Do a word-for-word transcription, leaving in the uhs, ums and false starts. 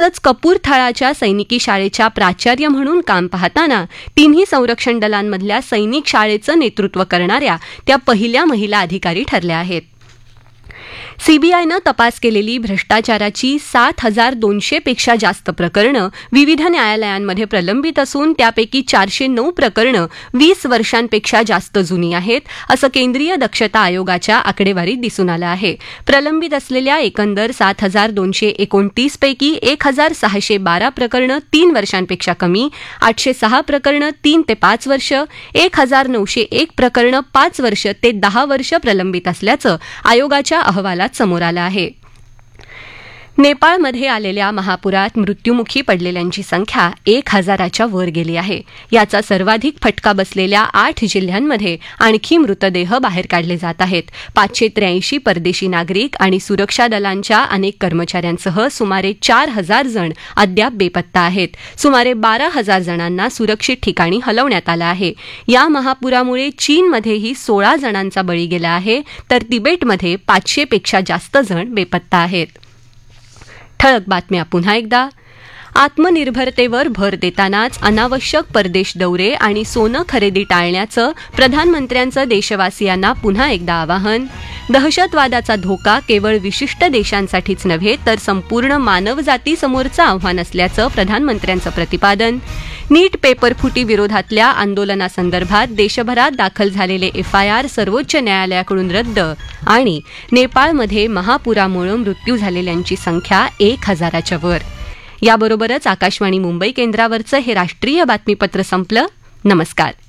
तसंच कपूरथळाच्या सैनिकी शाळेच्या प्राचार्य म्हणून काम पाहताना तिन्ही संरक्षण दलांमधल्या सैनिक शाळेचं नेतृत्व करणाऱ्या त्या पहिल्या महिला अधिकारी ठरल्या आहेत. सीबीआयनं तपास केलेली भ्रष्टाचाराची सात हजार दोनशे पेक्षा जास्त प्रकरणं विविध न्यायालयांमध्ये प्रलंबित असून त्यापैकी चारशे नऊ प्रकरणं वीस वर्षांपेक्षा जास्त जुनी आहेत, असं केंद्रीय दक्षता आयोगाच्या आकडेवारीत दिसून आलं आहे. प्रलंबित असलेल्या एकंदर सात हजार दोनशे एकोणतीस पैकी एक हजार सहाशे बारा प्रकरणं तीन वर्षांपेक्षा कमी, आठशे सहा प्रकरणं तीन ते पाच वर्ष, एक हजार नऊशे एक प्रकरणं पाच वर्ष ते दहा वर्ष प्रलंबित असल्याचं आयोगाच्या अहवालात समोर आलं आहे. नेपाळमध्ये आलेल्या महापुरात मृत्युमुखी पडलेल्यांची संख्या एक हजाराच्या वर गेली आहे. याचा सर्वाधिक फटका बसलेल्या आठ जिल्ह्यांमध्ये आणखी मृतदेह बाहेर काढले जात आहेत. पाचशे त्र्याऐंशी परदेशी नागरिक आणि सुरक्षा दलांच्या अनेक कर्मचाऱ्यांसह सुमारे चार हजार जण अद्याप बेपत्ता आहेत. सुमारे बारा हजार जणांना सुरक्षित ठिकाणी हलवण्यात आलं आहे. या महापुरामुळे चीनमध्येही सोळा जणांचा बळी गेला आहे, तर तिबेटमध्ये पाचशे पेक्षा जास्त जण बेपत्ता आहेत. ठळक बातम्या पुन्हा एकदा. आत्मनिर्भरतेवर भर देतानाच अनावश्यक परदेश दौरे आणि सोनं खरेदी टाळण्याचं प्रधानमंत्र्यांचं देशवासियांना पुन्हा एकदा आवाहन. दहशतवादाचा धोका केवळ विशिष्ट देशांसाठीच नव्हे तर संपूर्ण मानवजातीसमोरचं आव्हान असल्याचं प्रधानमंत्र्यांचं प्रतिपादन. नीट पेपरफुटी विरोधातल्या आंदोलनासंदर्भात देशभरात दाखल झालेले एफ आय आर सर्वोच्च न्यायालयाकडून रद्द. आणि नेपाळमध्ये महापुरामुळे मृत्यू झालेल्यांची संख्या एक हजाराच्या वर. याबरोबरच आकाशवाणी मुंबई केंद्रावरचं हे राष्ट्रीय बातमीपत्र संपलं. नमस्कार.